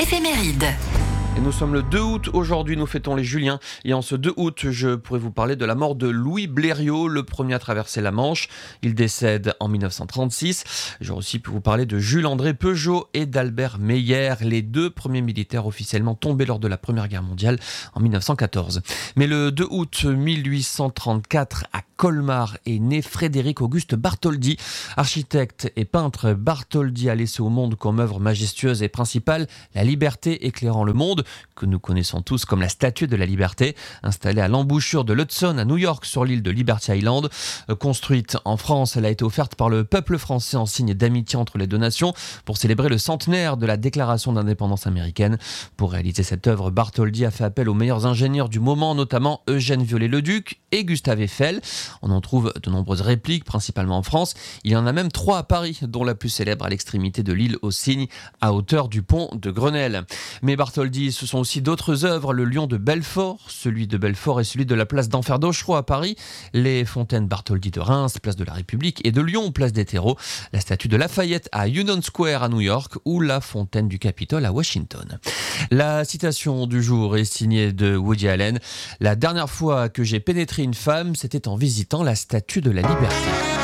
Éphéméride. Et nous sommes le 2 août, aujourd'hui nous fêtons les Juliens et en ce 2 août je pourrais vous parler de la mort de Louis Blériot, le premier à traverser la Manche. Il décède en 1936. J'aurais aussi pu vous parler de Jules-André Peugeot et d'Albert Meyer, les deux premiers militaires officiellement tombés lors de la Première Guerre mondiale en 1914. Mais le 2 août 1834 à Colmar est né Frédéric Auguste Bartholdi. Architecte et peintre, Bartholdi a laissé au monde comme œuvre majestueuse et principale la liberté éclairant le monde, que nous connaissons tous comme la Statue de la Liberté, installée à l'embouchure de l'Hudson à New York sur l'île de Liberty Island. Construite en France, elle a été offerte par le peuple français en signe d'amitié entre les deux nations pour célébrer le centenaire de la déclaration d'indépendance américaine. Pour réaliser cette œuvre, Bartholdi a fait appel aux meilleurs ingénieurs du moment, notamment Eugène Viollet-le-Duc et Gustave Eiffel. On en trouve de nombreuses répliques, principalement en France. Il y en a même 3 à Paris, dont la plus célèbre à l'extrémité de l'île aux Cygnes, à hauteur du pont de Grenelle. Mais Bartholdi, ce sont aussi d'autres œuvres, le Lion de Belfort, celui de Belfort et celui de la place d'Enfer d'Auchereau à Paris, les fontaines Bartholdi de Reims, place de la République, et de Lyon, place des Terreaux, la statue de Lafayette à Union Square à New York ou la fontaine du Capitole à Washington. La citation du jour est signée de Woody Allen. La dernière fois que j'ai pénétré une femme, c'était en visitant la Statue de la Liberté.